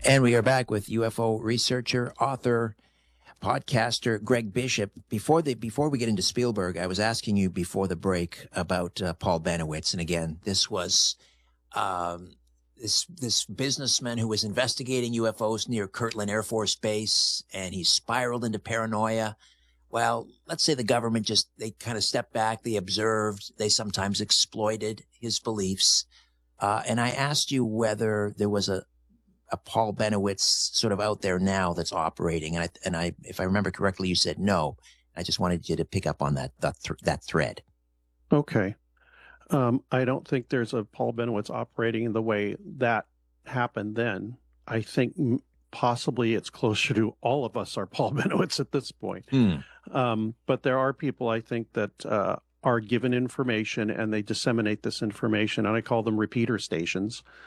And we are back with UFO researcher, author, podcaster Greg Bishop. Before we get into Spielberg, I was asking you before the break about Paul Bennewitz, and again, this was this businessman who was investigating UFOs near Kirtland Air Force Base, and he spiraled into paranoia. Well, let's say the government they kind of stepped back, they observed, they sometimes exploited his beliefs, and I asked you whether there was a Paul Bennewitz sort of out there now that's operating. And I, if I remember correctly, you said no. I just wanted you to pick up on that thread. Okay. I don't think there's a Paul Bennewitz operating in the way that happened then. I think possibly it's closer to all of us are Paul Bennewitz at this point. But there are people, I think, that are given information and they disseminate this information, and I call them repeater stations.